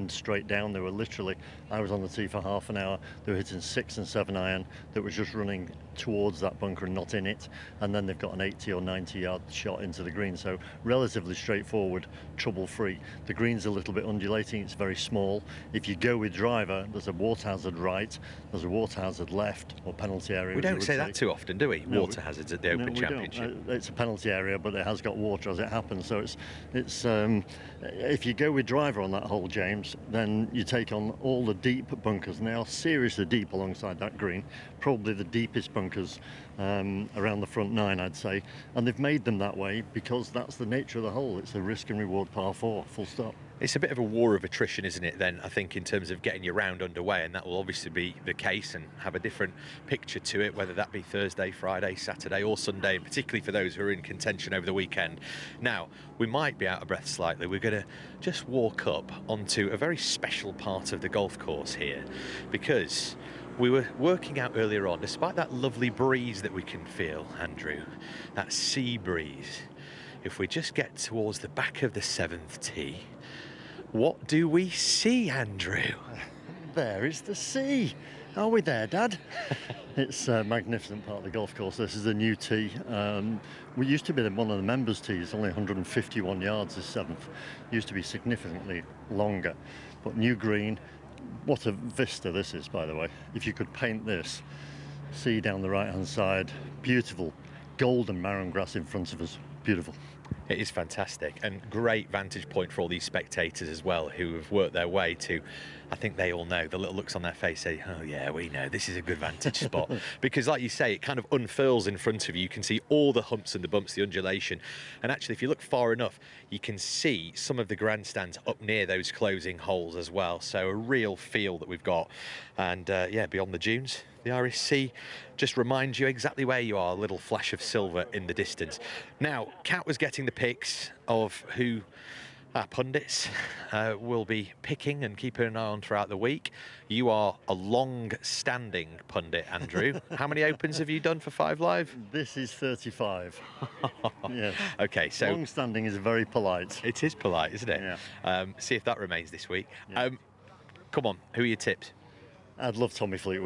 wind straight down. They were literally, I was on the tee for half an hour, they were hitting 6 and 7 iron that was just running towards that bunker and not in it, and then they've got an 80 or 90 yard shot into the green, so relatively straightforward, trouble free. The green's a little bit undulating, it's very small. If you go with driver, there's a water hazard right, there's a water hazard left, or penalty area. We don't say that too often, do we? No, water hazards at the Open Championship. It's a penalty area, but it has got water as it happens, so it's if you go with driver on that hole, James, then you take on all the deep bunkers, and they are seriously deep alongside that green, probably the deepest bunkers around the front 9, I'd say, and they've made them that way because that's the nature of the hole. It's a risk and reward par 4, full stop. It's a bit of a war of attrition, isn't it, then, I think, in terms of getting your round underway, and that will obviously be the case and have a different picture to it, whether that be Thursday, Friday, Saturday or Sunday, and particularly for those who are in contention over the weekend. Now, we might be out of breath slightly. We're going to just walk up onto a very special part of the golf course here, because we were working out earlier on, despite that lovely breeze that we can feel, Andrew, that sea breeze, if we just get towards the back of the 7th tee, what do we see, Andrew? There is the sea. Are we there, Dad? It's a magnificent part of the golf course. This is a new tee. We used to be one of the members' tees, only 151 yards this 7th. Used to be significantly longer. But new green. What a vista this is, by the way. If you could paint this, sea down the right-hand side, beautiful golden marron grass in front of us. Beautiful. It is fantastic, and great vantage point for all these spectators as well, who have worked their way to, I think they all know, the little looks on their face say, oh yeah, we know, this is a good vantage spot. Because like you say, it kind of unfurls in front of you. You can see all the humps and the bumps, the undulation. And actually, if you look far enough, you can see some of the grandstands up near those closing holes as well. So a real feel that we've got. And yeah, beyond the dunes, the Irish Sea just reminds you exactly where you are, a little flash of silver in the distance. Now, Kat was getting the pics of who our pundits will be picking and keeping an eye on throughout the week. You are a long-standing pundit, Andrew. How many Opens have you done for 5 Live? This is 35. Yes. Okay, so long-standing is very polite. It is polite, isn't it? Yeah. See if that remains this week. Yeah. Come on, who are your tips? I'd love Tommy Fleetwood.